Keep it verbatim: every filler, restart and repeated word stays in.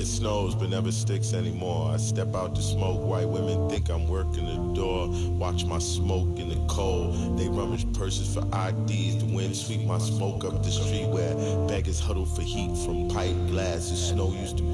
It snows but never sticks anymore. I step out to smoke. White women think I'm working the door. Watch my smoke in the cold. They rummage purses for I Ds. The wind sweep my smoke up the street where beggars huddle for heat from pipe glasses. Snow used to